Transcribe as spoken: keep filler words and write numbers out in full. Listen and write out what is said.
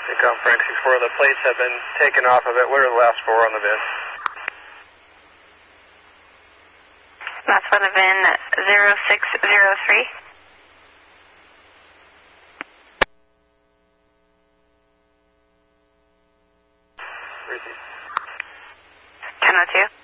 Recon Frank six four, the plates have been taken off of it. What are the last four on the V I N? Last one, the V I N zero six zero three. ten oh two.